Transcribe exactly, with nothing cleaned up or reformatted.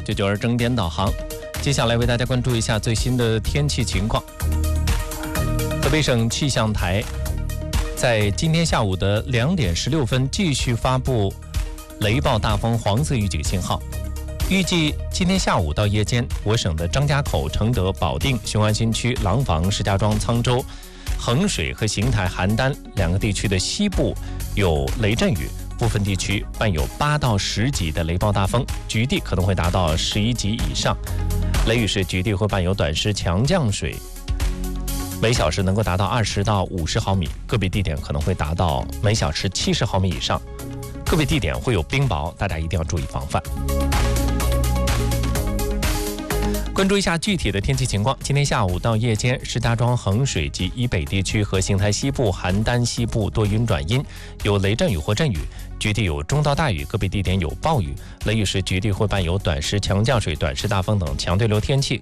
这就是整点导航。接下来为大家关注一下最新的天气情况。河北省气象台在今天下午的两点十六分继续发布雷暴大风黄色预警信号。预计今天下午到夜间，我省的张家口、承德、保定、雄安新区、廊坊、石家庄、沧州、衡水和邢台、邯郸两个地区的西部有雷阵雨，部分地区伴有八到十级的雷暴大风，局地可能会达到十一级以上。雷雨时局地会伴有短时强降水，每小时能够达到二十到五十毫米，个别地点可能会达到每小时七十毫米以上，个别地点会有冰雹，大家一定要注意防范。关注一下具体的天气情况。今天下午到夜间，石家庄、衡水及以北地区和邢台西部、邯郸西部多云转阴，有雷阵雨或阵雨，局地有中到大雨，个别地点有暴雨。雷雨时局地会伴有短时强降水、短时大风等强对流天气，